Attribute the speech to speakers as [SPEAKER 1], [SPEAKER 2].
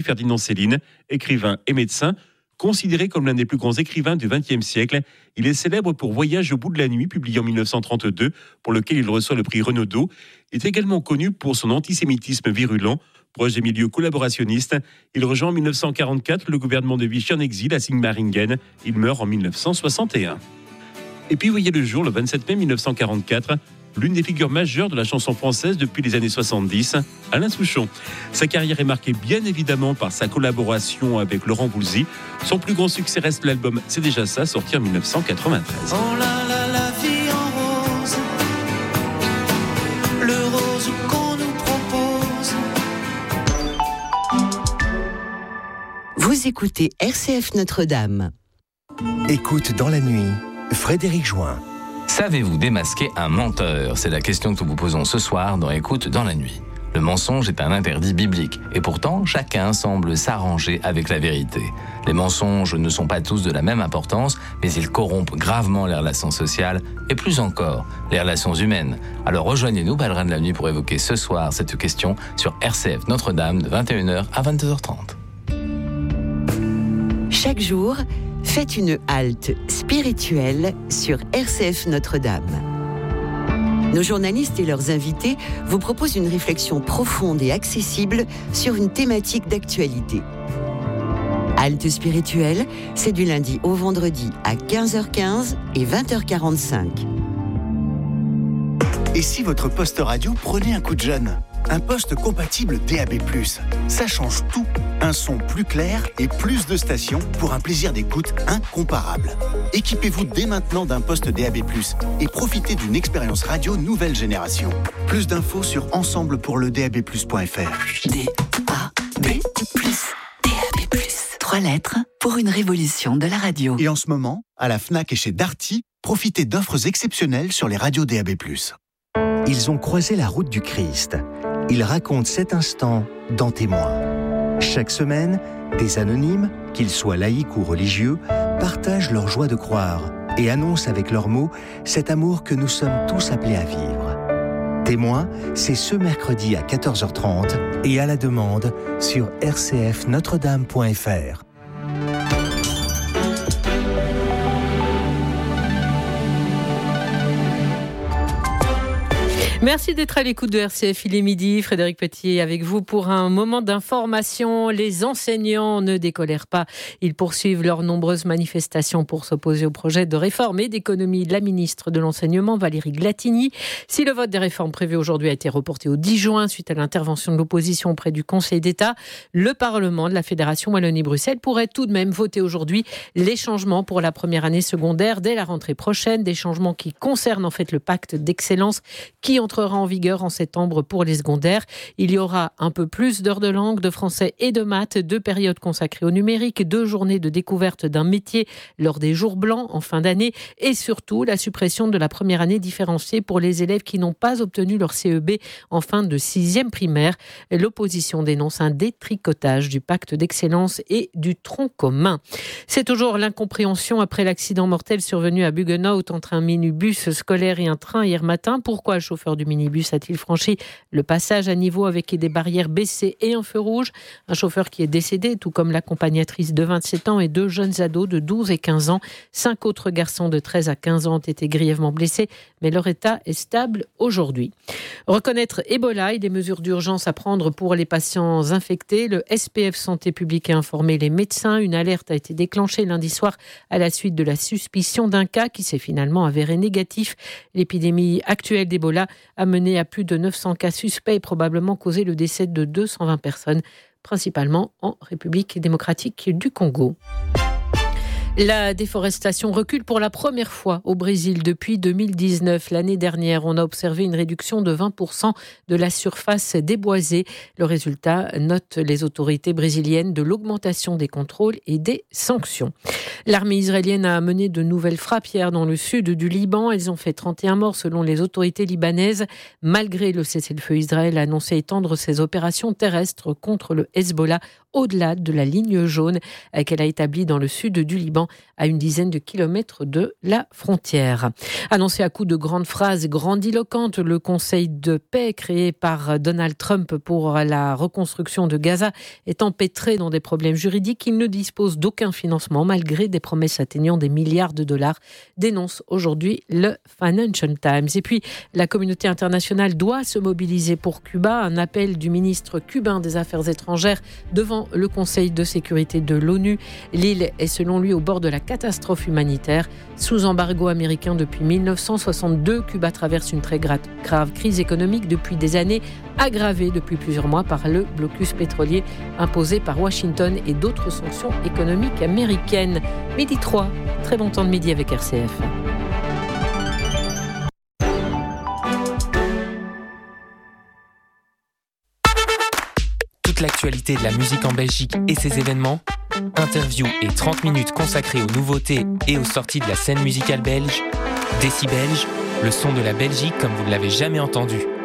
[SPEAKER 1] Ferdinand Céline, écrivain et médecin. Considéré comme l'un des plus grands écrivains du XXe siècle, il est célèbre pour Voyage au bout de la nuit, publié en 1932, pour lequel il reçoit le prix Renaudot. Il est également connu pour son antisémitisme virulent. Proche des milieux collaborationnistes, il rejoint en 1944 le gouvernement de Vichy en exil à Sigmaringen. Il meurt en 1961. Et puis voyez le jour, le 27 mai 1944, l'une des figures majeures de la chanson française depuis les années 70, Alain Souchon. Sa carrière est marquée bien évidemment par sa collaboration avec Laurent Voulzy. Son plus grand succès reste l'album C'est déjà ça, sorti en 1993.
[SPEAKER 2] Oh là là, la vie en rose, le rose qu'on nous propose.
[SPEAKER 3] Vous écoutez RCF Notre-Dame.
[SPEAKER 4] Écoute dans la nuit, Frédéric Join.
[SPEAKER 5] Savez-vous démasquer un menteur ? C'est la question que nous vous posons ce soir dans Écoute dans la nuit. Le mensonge est un interdit biblique et pourtant chacun semble s'arranger avec la vérité. Les mensonges ne sont pas tous de la même importance, mais ils corrompent gravement les relations sociales et plus encore les relations humaines. Alors rejoignez-nous, Ballerins de la nuit, pour évoquer ce soir cette question sur RCF Notre-Dame de 21h à 22h30.
[SPEAKER 3] Chaque jour, faites une halte spirituelle sur RCF Notre-Dame. Nos journalistes et leurs invités vous proposent une réflexion profonde et accessible sur une thématique d'actualité. Halte spirituelle, c'est du lundi au vendredi à 15h15 et 20h45.
[SPEAKER 4] Et si votre poste radio prenait un coup de jeune ? Un poste compatible DAB+. Ça change tout. Un son plus clair et plus de stations pour un plaisir d'écoute incomparable. Équipez-vous dès maintenant d'un poste DAB+, et profitez d'une expérience radio nouvelle génération. Plus d'infos sur ensemblepourledab+.fr.
[SPEAKER 3] DAB+. 3 lettres pour une révolution de la radio.
[SPEAKER 4] Et en ce moment, à la Fnac et chez Darty, profitez d'offres exceptionnelles sur les radios DAB+. Ils ont croisé la route du Christ. Ils racontent cet instant dans Témoins. Chaque semaine, des anonymes, qu'ils soient laïcs ou religieux, partagent leur joie de croire et annoncent avec leurs mots cet amour que nous sommes tous appelés à vivre. Témoins, c'est ce mercredi à 14h30 et à la demande sur rcfnotredame.fr.
[SPEAKER 6] Merci d'être à l'écoute de RCF, il est midi. Frédéric Petit avec vous pour un moment d'information. Les enseignants ne décolèrent pas. Ils poursuivent leurs nombreuses manifestations pour s'opposer au projet de réforme et d'économie de la ministre de l'Enseignement, Valérie Glatigny. Si le vote des réformes prévues aujourd'hui a été reporté au 10 juin suite à l'intervention de l'opposition auprès du Conseil d'État, le Parlement de la Fédération Wallonie-Bruxelles pourrait tout de même voter aujourd'hui les changements pour la première année secondaire dès la rentrée prochaine. Des changements qui concernent en fait le pacte d'excellence qui entrera en vigueur en septembre pour les secondaires. Il y aura un peu plus d'heures de langue, de français et de maths, 2 périodes consacrées au numérique, 2 journées de découverte d'un métier lors des jours blancs en fin d'année et surtout la suppression de la première année différenciée pour les élèves qui n'ont pas obtenu leur CEB en fin de 6e primaire. L'opposition dénonce un détricotage du pacte d'excellence et du tronc commun. C'est toujours l'incompréhension après l'accident mortel survenu à Buggenhout entre un minibus scolaire et un train hier matin. Pourquoi le chauffeur du minibus a-t-il franchi le passage à niveau avec des barrières baissées et un feu rouge ? Un chauffeur qui est décédé, tout comme l'accompagnatrice de 27 ans et 2 jeunes ados de 12 et 15 ans. 5 autres garçons de 13 à 15 ans ont été grièvement blessés, mais leur état est stable aujourd'hui. Reconnaître Ebola et des mesures d'urgence à prendre pour les patients infectés. Le SPF Santé publique a informé les médecins. Une alerte a été déclenchée lundi soir à la suite de la suspicion d'un cas qui s'est finalement avéré négatif. L'épidémie actuelle d'Ebola a mené à plus de 900 cas suspects et probablement causé le décès de 220 personnes, principalement en République démocratique du Congo. La déforestation recule pour la première fois au Brésil depuis 2019. L'année dernière, on a observé une réduction de 20% de la surface déboisée. Le résultat, notent les autorités brésiliennes, de l'augmentation des contrôles et des sanctions. L'armée israélienne a mené de nouvelles frappes hier dans le sud du Liban. Elles ont fait 31 morts selon les autorités libanaises. Malgré le cessez-le-feu, Israël a annoncé étendre ses opérations terrestres contre le Hezbollah au-delà de la ligne jaune qu'elle a établie dans le sud du Liban, à une dizaine de kilomètres de la frontière. Annoncé à coups de grandes phrases grandiloquentes, le Conseil de paix créé par Donald Trump pour la reconstruction de Gaza est empêtré dans des problèmes juridiques. Il ne dispose d'aucun financement malgré des promesses atteignant des milliards de dollars, dénonce aujourd'hui le Financial Times. Et puis, la communauté internationale doit se mobiliser pour Cuba. Un appel du ministre cubain des Affaires étrangères devant le Conseil de sécurité de l'ONU. L'île est selon lui au bord de la catastrophe humanitaire. Sous embargo américain depuis 1962, Cuba traverse une très grave crise économique depuis des années, aggravée depuis plusieurs mois par le blocus pétrolier imposé par Washington et d'autres sanctions économiques américaines. Midi 3, très bon temps de midi avec RCF.
[SPEAKER 7] Toute l'actualité de la musique en Belgique et ses événements, interviews et 30 minutes consacrées aux nouveautés et aux sorties de la scène musicale belge. Décibelge, le son de la Belgique comme vous ne l'avez jamais entendu.